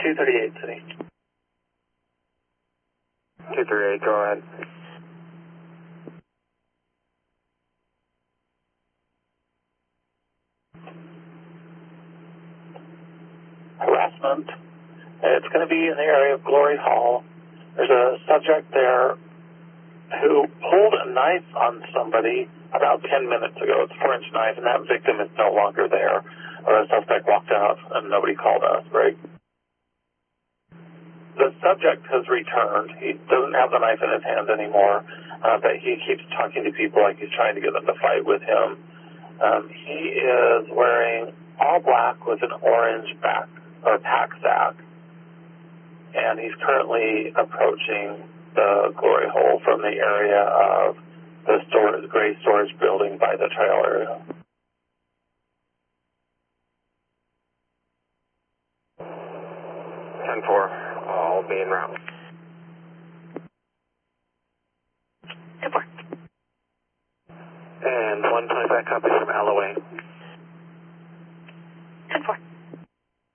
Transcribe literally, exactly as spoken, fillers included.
two thirty-eight, City. two thirty-eight, go ahead. Harassment. It's going to be in the area of Glory Hall. There's a subject there who pulled a knife on somebody about ten minutes ago. It's a four-inch knife, and that victim is no longer there. Or the suspect walked out, and nobody called us, right? The subject has returned. He doesn't have the knife in his hand anymore, uh, but he keeps talking to people like he's trying to get them to fight with him. Um, he is wearing all black with an orange back or pack sack, and he's currently approaching the Glory Hole from the area of the storage, gray storage building by the trail area. ten four, all being route. ten four. And one twenty-five copies from Alloway. ten four.